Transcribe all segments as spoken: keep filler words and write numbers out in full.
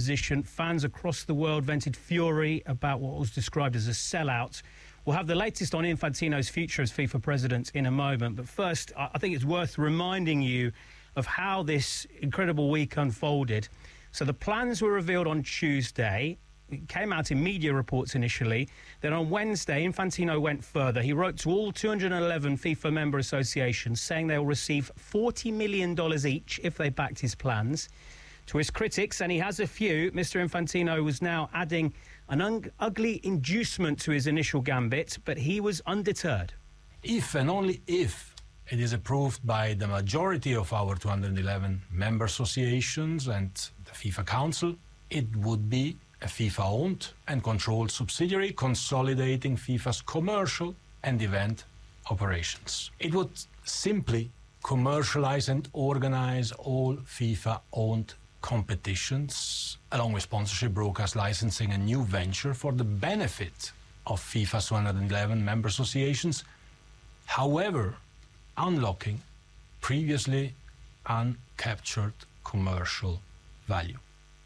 opposition. Fans across the world vented fury about what was described as a sellout. We'll have the latest on Infantino's future as FIFA president in a moment. But first, I think it's worth reminding you of how this incredible week unfolded. So the plans were revealed on Tuesday. It came out in media reports initially. Then on Wednesday, Infantino went further. He wrote to all two hundred eleven FIFA member associations saying they will receive forty million dollars each if they backed his plans. To his critics, and he has a few, Mister Infantino was now adding an un- ugly inducement to his initial gambit, but he was undeterred. If and only if it is approved by the majority of our two hundred eleven member associations and the FIFA Council, it would be a FIFA-owned and controlled subsidiary consolidating FIFA's commercial and event operations. It would simply commercialize and organize all FIFA-owned competitions, along with sponsorship, broadcast licensing, and new venture for the benefit of FIFA's two hundred eleven member associations, however, unlocking previously uncaptured commercial value.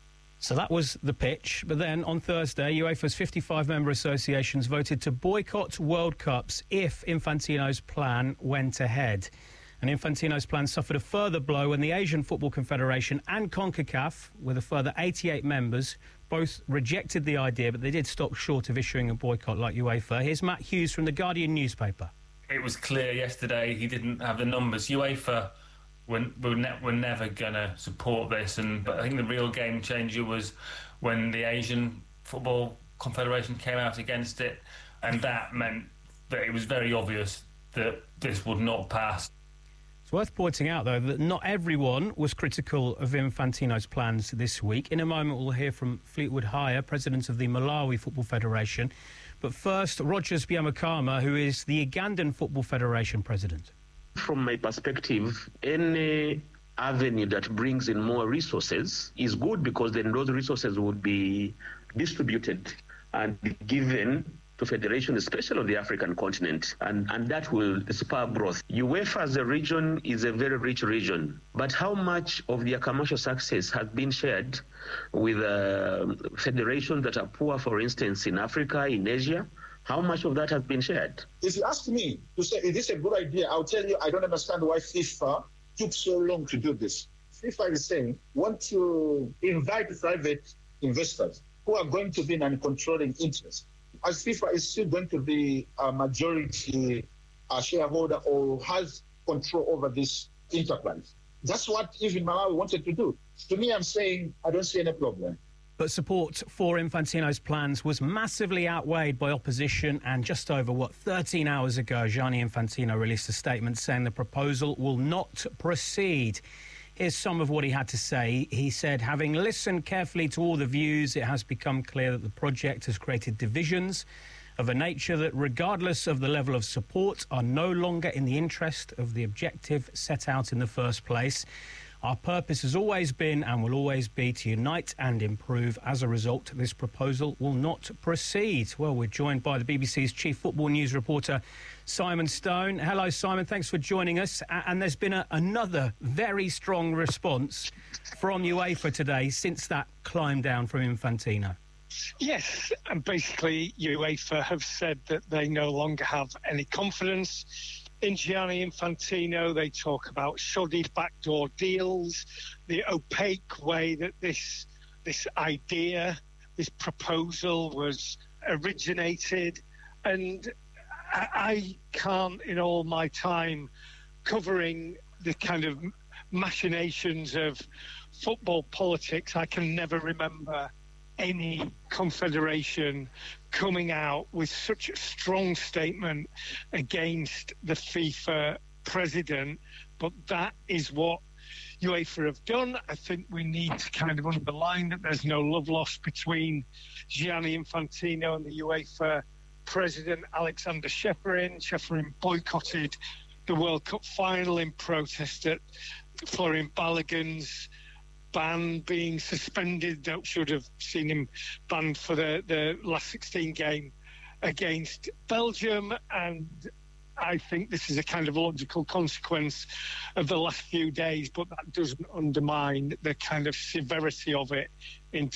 So that was the pitch. But then on Thursday, UEFA's fifty-five member associations voted to boycott World Cups if Infantino's plan went ahead. And Infantino's plan suffered a further blow when the Asian Football Confederation and CONCACAF, with a further eighty-eight members, both rejected the idea, but they did stop short of issuing a boycott like UEFA. Here's Matt Hughes from the Guardian newspaper. It was clear yesterday he didn't have the numbers. UEFA were, were, ne- were never going to support this, and but I think the real game changer was when the Asian Football Confederation came out against it, and that meant that it was very obvious that this would not pass. It's worth pointing out, though, that not everyone was critical of Infantino's plans this week. In a moment, we'll hear from Fleetwood Haya, president of the Malawi Football Federation. But first, Rogers Byamukama, who is the Ugandan Football Federation president. From my perspective, any avenue that brings in more resources is good, because then those resources would be distributed and given to federation, especially on the African continent, and, and that will spur growth. UEFA as a region is a very rich region, but how much of their commercial success has been shared with uh, federations that are poor, for instance, in Africa, in Asia? How much of that has been shared? If you ask me to say, is this a good idea? I'll tell you, I don't understand why FIFA took so long to do this. FIFA is saying, want to invite private investors who are going to be in a controlling interest. As FIFA is still going to be a majority uh, shareholder or has control over this enterprise. That's what even Malawi wanted to do. To me, I'm saying I don't see any problem. But support for Infantino's plans was massively outweighed by opposition, and just over, what, thirteen hours ago, Gianni Infantino released a statement saying the proposal will not proceed. Here's some of what he had to say. He said, having listened carefully to all the views, it has become clear that the project has created divisions of a nature that, regardless of the level of support, are no longer in the interest of the objective set out in the first place. Our purpose has always been and will always be to unite and improve. As a result, this proposal will not proceed. Well, we're joined by the B B C's chief football news reporter, Simon Stone. Hello, Simon. Thanks for joining us. And there's been a, another very strong response from UEFA today since that climb down from Infantino. Yes, and basically UEFA have said that they no longer have any confidence in Gianni Infantino. They talk about shoddy backdoor deals, the opaque way that this this idea, this proposal was originated. And I, I can't, in all my time covering the kind of machinations of football politics, I can never remember any confederation coming out with such a strong statement against the FIFA president. But that is what UEFA have done. I think we need to kind of underline that there's no love lost between Gianni Infantino and the UEFA president, Alexander Ceferin. Ceferin boycotted the World Cup final in protest at Florian Balogun's ban being suspended. That should have seen him banned for the, the last sixteen game against Belgium. And I think this is a kind of logical consequence of the last few days, but that doesn't undermine the kind of severity of it in